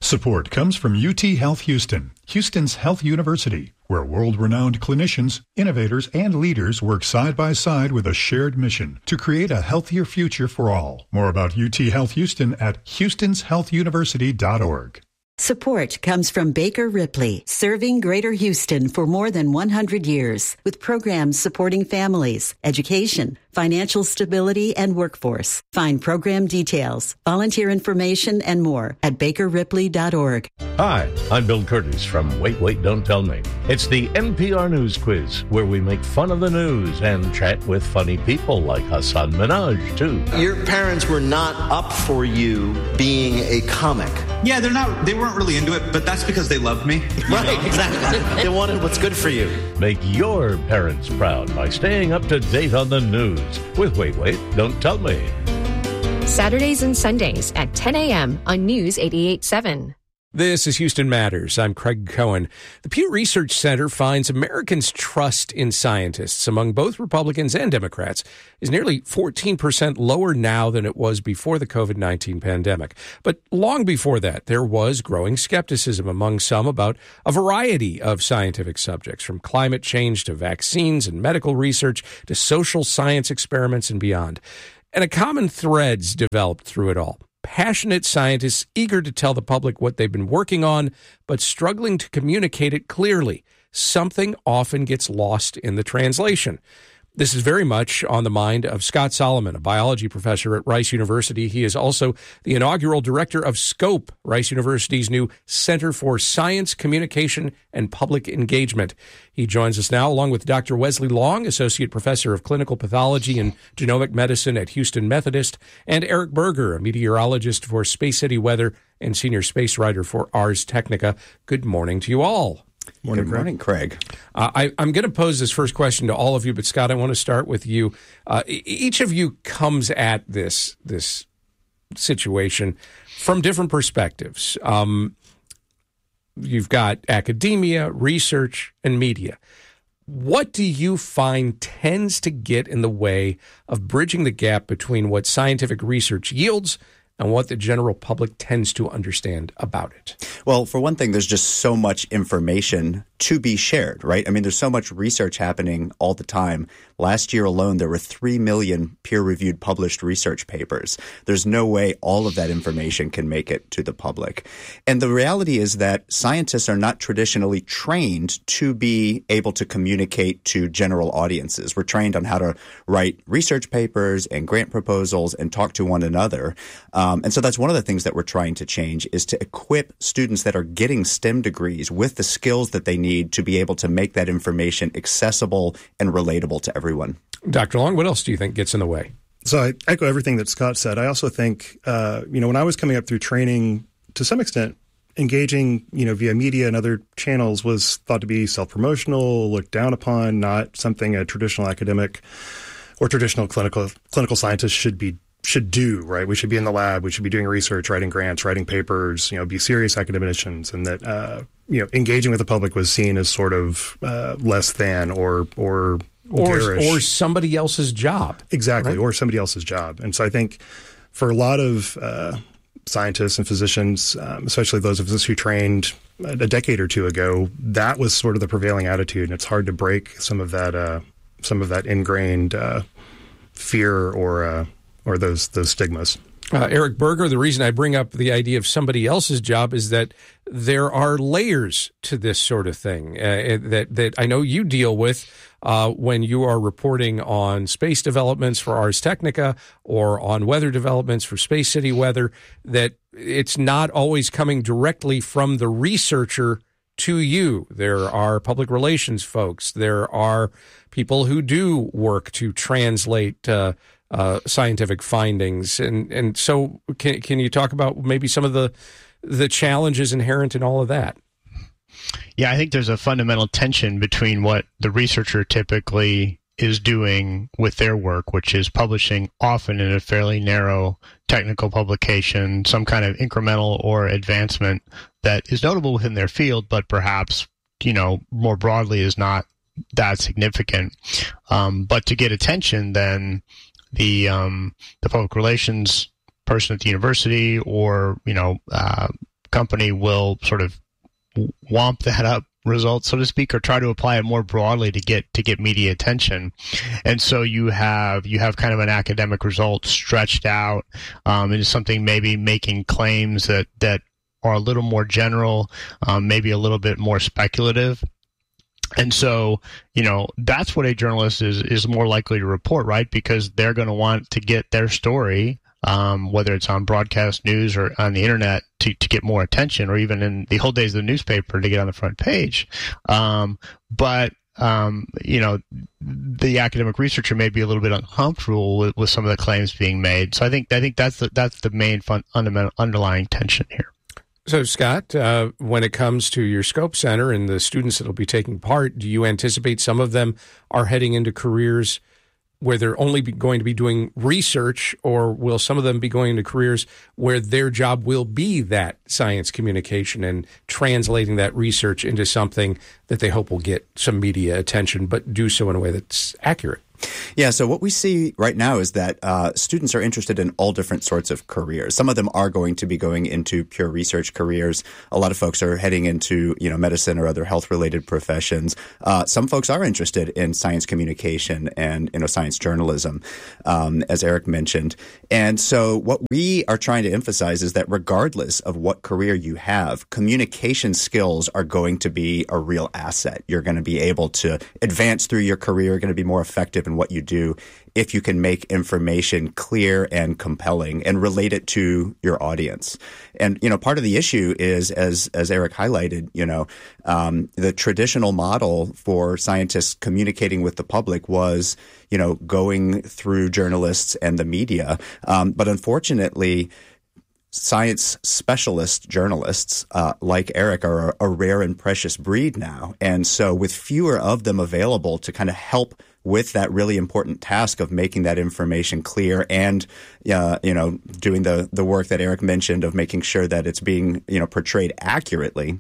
Support comes from UT Health Houston, Houston's health university, where world-renowned clinicians, innovators, and leaders work side by side with a shared mission to create a healthier future for all. More about UT Health Houston at houstonshealthuniversity.org. Support comes from Baker Ripley, serving Greater Houston for more than 100 years, with programs supporting families, education, financial stability, and workforce. Find program details, volunteer information, and more at bakerripley.org. Hi, I'm Bill Curtis from Wait, Wait, Don't Tell Me. It's the NPR News Quiz, where we make fun of the news and chat with funny people like Hassan Minhaj, too. Your parents were not up for you being a comic. Yeah, they weren't really into it, but that's because they loved me. Right, exactly. They wanted what's good for you. Make your parents proud by staying up to date on the news with Wait, Wait, Don't Tell Me. Saturdays and Sundays at 10 a.m. on News 88.7. This is Houston Matters. I'm Craig Cohen. The Pew Research Center finds Americans' trust in scientists among both Republicans and Democrats is nearly 14% lower now than it was before the COVID-19 pandemic. But long before that, there was growing skepticism among some about a variety of scientific subjects, from climate change to vaccines and medical research to social science experiments and beyond. And a common thread's developed through it all. Passionate scientists eager to tell the public what they've been working on, but struggling to communicate it clearly. Something often gets lost in the translation. This is very much on the mind of Scott Solomon, a biology professor at Rice University. He is also the inaugural director of SCOPE, Rice University's new Center for Science, Communication, and Public Engagement. He joins us now along with Dr. Wesley Long, associate professor of clinical pathology and genomic medicine at Houston Methodist, and Eric Berger, a meteorologist for Space City Weather and senior space writer for Ars Technica. Good morning to you all. Good morning, Craig. I'm going to pose this first question to all of you, but Scott, I want to start with you. Each of you comes at this situation from different perspectives. You've got academia, research, and media. What do you find tends to get in the way of bridging the gap between what scientific research yields and what the general public tends to understand about it? Well, for one thing, there's just so much information to be shared, right? I mean, there's so much research happening all the time. Last year alone, there were 3 million peer-reviewed published research papers. There's no way all of that information can make it to the public. And the reality is that scientists are not traditionally trained to be able to communicate to general audiences. We're trained on how to write research papers and grant proposals and talk to one another. And so that's one of the things that we're trying to change, is to equip students that are getting STEM degrees with the skills that they need to be able to make that information accessible and relatable to everyone. Dr. Long, what else do you think gets in the way? So I echo everything that Scott said. I also think, when I was coming up through training, to some extent, engaging, via media and other channels was thought to be self-promotional, looked down upon, not something a traditional academic or traditional clinical scientist should do, right? We should be in the lab. We should be doing research, writing grants, writing papers, be serious academicians, and that, engaging with the public was seen as sort of less than or somebody else's job. Exactly, right? Or somebody else's job. And so I think for a lot of scientists and physicians, especially those of us who trained a decade or two ago, that was sort of the prevailing attitude, and it's hard to break some of that ingrained fear or those stigmas. Eric Berger, the reason I bring up the idea of somebody else's job is that there are layers to this sort of thing that I know you deal with when you are reporting on space developments for Ars Technica or on weather developments for Space City Weather, that it's not always coming directly from the researcher to you. There are public relations folks. There are people who do work to translate scientific findings. And so can you talk about maybe some of the challenges inherent in all of that? Yeah, I think there's a fundamental tension between what the researcher typically is doing with their work, which is publishing often in a fairly narrow technical publication, some kind of incremental or advancement that is notable within their field, but perhaps, more broadly is not that significant. But to get attention, then the public relations person at the university or, company will sort of womp that up result, so to speak, or try to apply it more broadly to get media attention. And so you have kind of an academic result stretched out into something maybe making claims that are a little more general, maybe a little bit more speculative. And so, that's what a journalist is more likely to report, right? Because they're going to want to get their story, whether it's on broadcast news or on the internet, to get more attention, or even in the old days of the newspaper to get on the front page. But the academic researcher may be a little bit uncomfortable with some of the claims being made. So I think that's the main fundamental underlying tension here. So, Scott, when it comes to your Scope Center and the students that will be taking part, do you anticipate some of them are heading into careers where they're only going to be doing research, or will some of them be going into careers where their job will be that science communication and translating that research into something that they hope will get some media attention, but do so in a way that's accurate? Yeah, so what we see right now is that students are interested in all different sorts of careers. Some of them are going to be going into pure research careers. A lot of folks are heading into, medicine or other health-related professions. Some folks are interested in science communication and, science journalism, as Eric mentioned. And so what we are trying to emphasize is that regardless of what career you have, communication skills are going to be a real asset. You're going to be able to advance through your career, you're going to be more effective in what you do if you can make information clear and compelling and relate it to your audience. And, part of the issue is, as Eric highlighted, the traditional model for scientists communicating with the public was, going through journalists and the media. But unfortunately, science specialist journalists like Eric are a rare and precious breed now. And so with fewer of them available to kind of help with that really important task of making that information clear and, doing the work that Eric mentioned of making sure that it's being, portrayed accurately,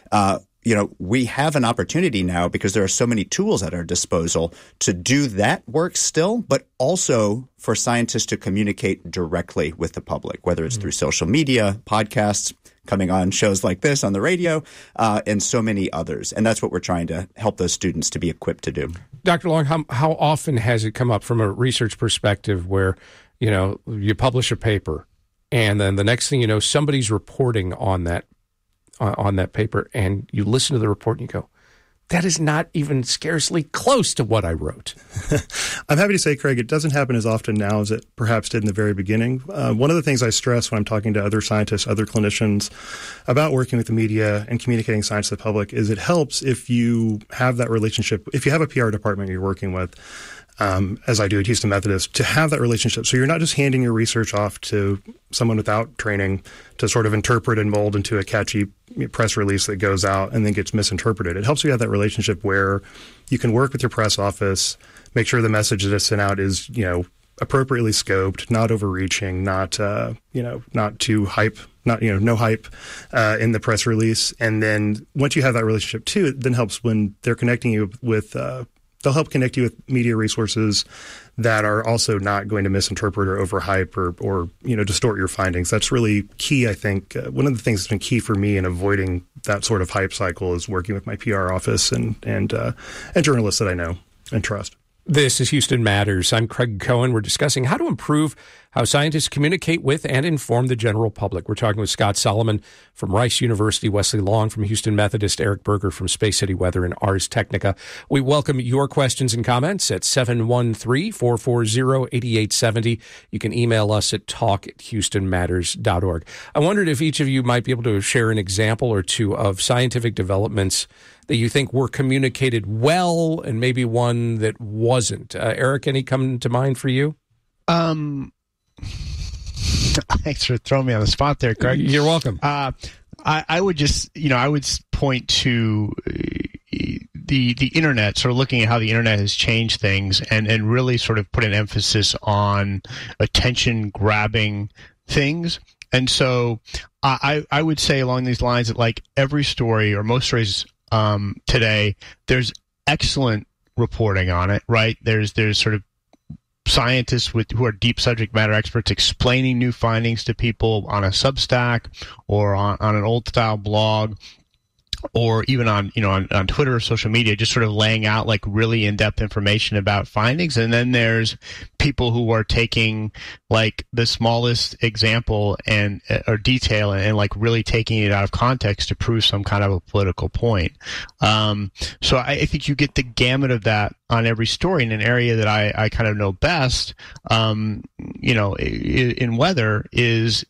we have an opportunity now because there are so many tools at our disposal to do that work still, but also for scientists to communicate directly with the public, whether it's through social media, podcasts, coming on shows like this on the radio, and so many others. And that's what we're trying to help those students to be equipped to do. Dr. Long, how often has it come up from a research perspective where, you publish a paper and then the next thing you know, somebody's reporting on that paper, and you listen to the report and you go, that is not even scarcely close to what I wrote. I'm happy to say, Craig, it doesn't happen as often now as it perhaps did in the very beginning. One of the things I stress when I'm talking to other scientists, other clinicians about working with the media and communicating science to the public is it helps if you have that relationship, if you have a PR department you're working with, as I do at Houston Methodist, to have that relationship. So you're not just handing your research off to someone without training to sort of interpret and mold into a catchy press release that goes out and then gets misinterpreted. It helps you have that relationship where you can work with your press office, make sure the message that is sent out is, appropriately scoped, not overreaching, not too hype, no hype in the press release. And then once you have that relationship too, it then helps when they're connecting you with they'll help connect you with media resources that are also not going to misinterpret or overhype or distort your findings. That's really key, I think. One of the things that's been key for me in avoiding that sort of hype cycle is working with my PR office and journalists that I know and trust. This is Houston Matters. I'm Craig Cohen. We're discussing how to improve how scientists communicate with and inform the general public. We're talking with Scott Solomon from Rice University, Wesley Long from Houston Methodist, Eric Berger from Space City Weather, and Ars Technica. We welcome your questions and comments at 713-440-8870. You can email us at talk@houstonmatters.org. I wondered if each of you might be able to share an example or two of scientific developments that you think were communicated well and maybe one that wasn't. Eric, any come to mind for you? Thanks for throwing me on the spot there, Craig. You're welcome. I would just, I would point to the internet, sort of looking at how the internet has changed things and really sort of put an emphasis on attention-grabbing things. And so I would say along these lines that like every story or most stories today, there's excellent reporting on it, right? There's sort of scientists who are deep subject matter experts explaining new findings to people on a Substack or on an old style blog, or even on Twitter or social media, just sort of laying out like really in-depth information about findings. And then there's people who are taking like the smallest example or detail and like really taking it out of context to prove some kind of a political point. So I think you get the gamut of that on every story. In an area that I kind of know best, in weather is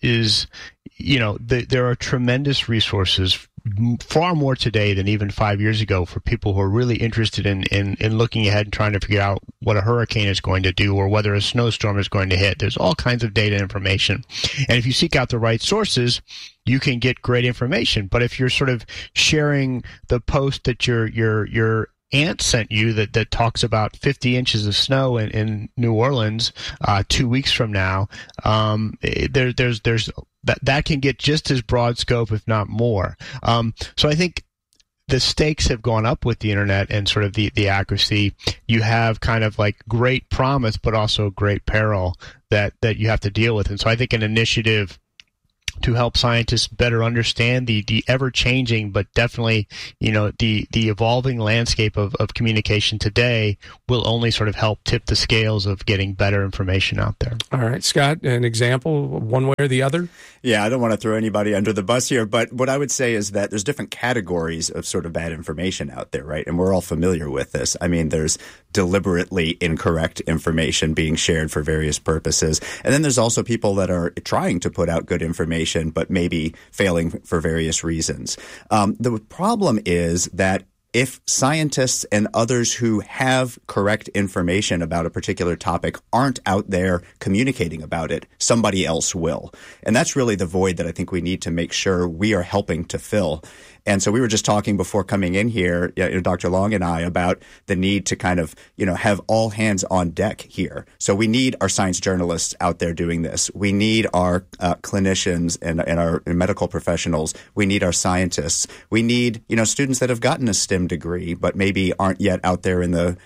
there are tremendous resources, far more today than even 5 years ago, for people who are really interested in looking ahead and trying to figure out what a hurricane is going to do or whether a snowstorm is going to hit. There's all kinds of data information. And if you seek out the right sources, you can get great information. But if you're sort of sharing the post that your aunt sent you that talks about 50 inches of snow in New Orleans 2 weeks from now, there's that can get just as broad scope, if not more. So I think the stakes have gone up with the internet and sort of the accuracy. You have kind of like great promise, but also great peril that you have to deal with. And so I think an initiative to help scientists better understand the ever-changing, but definitely, the evolving landscape of communication today will only sort of help tip the scales of getting better information out there. All right, Scott, an example, one way or the other? Yeah, I don't want to throw anybody under the bus here, but what I would say is that there's different categories of sort of bad information out there, right? And we're all familiar with this. I mean, there's deliberately incorrect information being shared for various purposes. And then there's also people that are trying to put out good information, but maybe failing for various reasons. The problem is that if scientists and others who have correct information about a particular topic aren't out there communicating about it, somebody else will. And that's really the void that I think we need to make sure we are helping to fill. And so we were just talking before coming in here, Dr. Long and I, about the need to kind of, have all hands on deck here. So we need our science journalists out there doing this. We need our clinicians and our medical professionals. We need our scientists. We need, students that have gotten a STEM degree but maybe aren't yet out there in the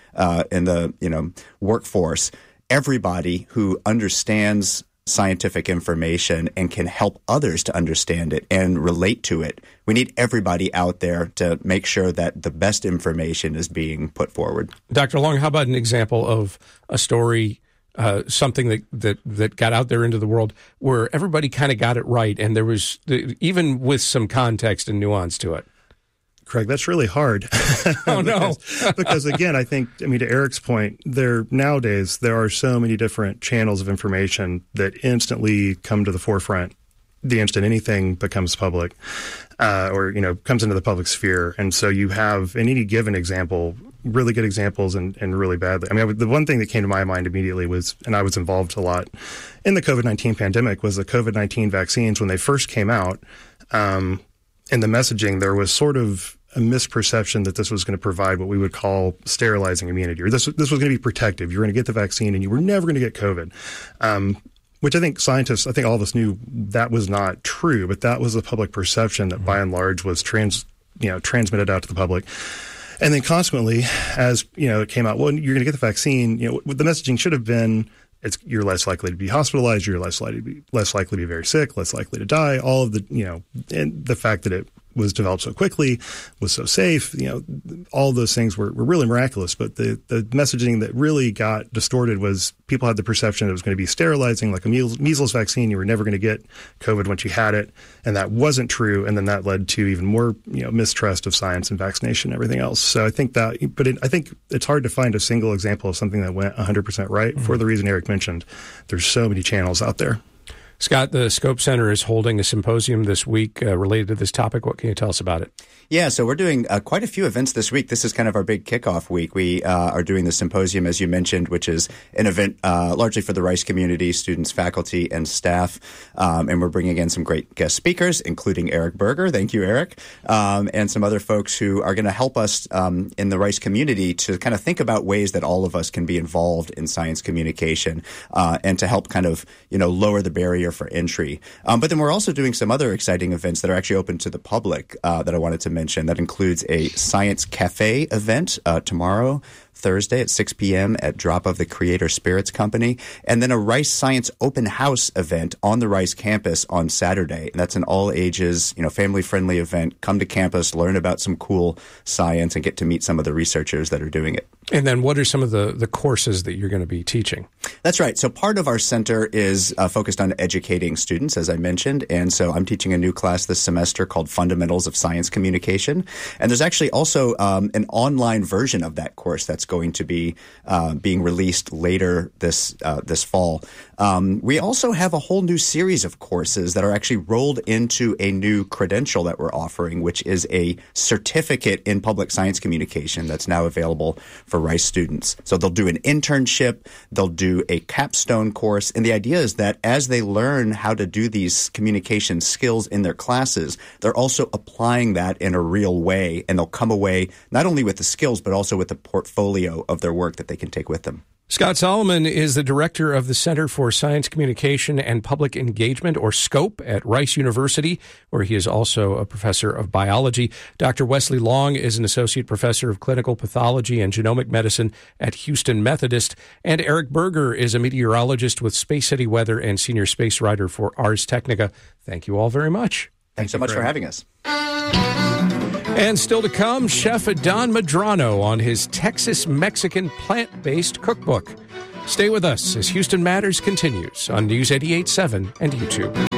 workforce. Everybody who understands scientific information and can help others to understand it and relate to it. We need everybody out there to make sure that the best information is being put forward. Dr. Long, how about an example of a story, something that got out there into the world where everybody kind of got it right and there was, even with some context and nuance to it? Craig, that's really hard. Oh, no. because again, to Eric's point, nowadays there are so many different channels of information that instantly come to the forefront the instant anything becomes public, or comes into the public sphere. And so you have, in any given example, really good examples and really bad. The one thing that came to my mind immediately was, and I was involved a lot in the COVID-19 pandemic, was the COVID-19 vaccines. When they first came out, in the messaging, there was sort of a misperception that this was going to provide what we would call sterilizing immunity, or this was going to be protective. You were going to get the vaccine and you were never going to get COVID, which I think all of us knew that was not true, but that was the public perception that by and large was transmitted out to the public. And then consequently, as it came out, well, you're going to get the vaccine, what the messaging should have been, you're less likely to be hospitalized, you're less likely to be very sick, less likely to die. All of the, and the fact that it was developed so quickly, was so safe, all of those things were really miraculous. But the messaging that really got distorted was people had the perception it was going to be sterilizing, like a measles vaccine. You were never going to get COVID once you had it. And that wasn't true. And then that led to even more, mistrust of science and vaccination and everything else. So I think I think it's hard to find a single example of something that went 100% right for the reason Eric mentioned. There's so many channels out there. Scott, the Scope Center is holding a symposium this week related to this topic. What can you tell us about it? Yeah, so we're doing quite a few events this week. This is kind of our big kickoff week. We are doing the symposium, as you mentioned, which is an event largely for the Rice community, students, faculty, and staff. And we're bringing in some great guest speakers, including Eric Berger. Thank you, Eric. And some other folks who are going to help us in the Rice community to kind of think about ways that all of us can be involved in science communication and to help kind of, lower the barrier for entry. But then we're also doing some other exciting events that are actually open to the public that I wanted to mention. That includes a Science Cafe event tomorrow Thursday at 6 p.m. at Drop of the Creator Spirits Company, and then a Rice Science Open House event on the Rice campus on Saturday. And that's an all-ages, family-friendly event. Come to campus, learn about some cool science, and get to meet some of the researchers that are doing it. And then what are some of the courses that you're going to be teaching? That's right. So part of our center is focused on educating students, as I mentioned. And so I'm teaching a new class this semester called Fundamentals of Science Communication. And there's actually also an online version of that course that's going to be being released later this fall. We also have a whole new series of courses that are actually rolled into a new credential that we're offering, which is a certificate in public science communication that's now available for Rice students. So they'll do an internship, they'll do a capstone course, and the idea is that as they learn how to do these communication skills in their classes, they're also applying that in a real way, and they'll come away not only with the skills, but also with a portfolio of their work that they can take with them. Scott Solomon is the director of the Center for Science Communication and Public Engagement, or SCOPE, at Rice University, where he is also a professor of biology. Dr. Wesley Long is an associate professor of clinical pathology and genomic medicine at Houston Methodist. And Eric Berger is a meteorologist with Space City Weather and senior space writer for Ars Technica. Thank you all very much. Thanks so much for having us. And still to come, Chef Don Medrano on his Texas-Mexican plant-based cookbook. Stay with us as Houston Matters continues on News 88.7 and YouTube.